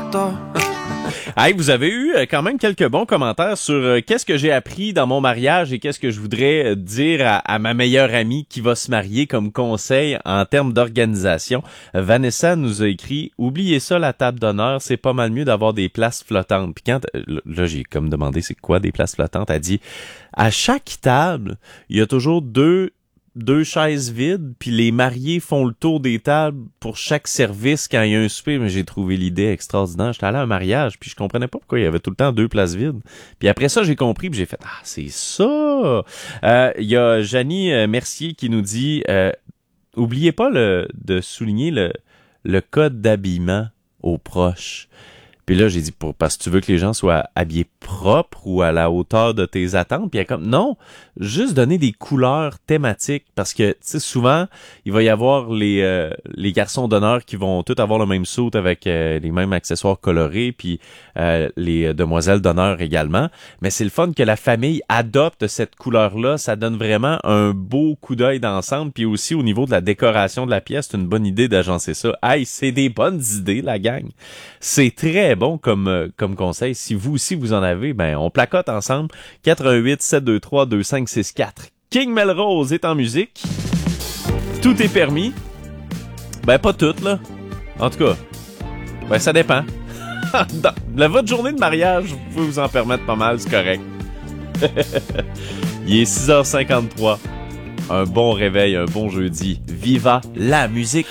tard. Hey, vous avez eu quand même quelques bons commentaires sur qu'est-ce que j'ai appris dans mon mariage et qu'est-ce que je voudrais dire à ma meilleure amie qui va se marier comme conseil en termes d'organisation. Vanessa nous a écrit « Oubliez ça, la table d'honneur, c'est pas mal mieux d'avoir des places flottantes. » Puis quand, là, j'ai comme demandé c'est quoi des places flottantes, elle dit « À chaque table, il y a toujours deux chaises vides, puis les mariés font le tour des tables pour chaque service quand il y a un souper. » Mais j'ai trouvé l'idée extraordinaire. J'étais allé à un mariage, puis je comprenais pas pourquoi il y avait tout le temps 2 places vides. Puis après ça, j'ai compris, puis j'ai fait « Ah, c'est ça! » Il y a Janie Mercier qui nous dit oubliez pas de souligner le code d'habillement aux proches. Puis là, j'ai dit, parce que tu veux que les gens soient habillés propres ou à la hauteur de tes attentes. Puis elle est comme, non, juste donner des couleurs thématiques. Parce que, tu sais, souvent, il va y avoir les garçons d'honneur qui vont tous avoir le même suit avec les mêmes accessoires colorés, puis les demoiselles d'honneur également. Mais c'est le fun que la famille adopte cette couleur-là. Ça donne vraiment un beau coup d'œil d'ensemble. Puis aussi, au niveau de la décoration de la pièce, c'est une bonne idée d'agencer ça. Hey, c'est des bonnes idées, la gang. C'est très bon comme conseil. Si vous aussi vous en avez, ben on placote ensemble. 88-723-2564. King Melrose est en musique. Tout est permis. Ben pas tout là. En tout cas, ben ça dépend. Votre journée de mariage, vous pouvez vous en permettre pas mal, c'est correct. Il est 6h53. Un bon réveil, un bon jeudi. Viva la musique!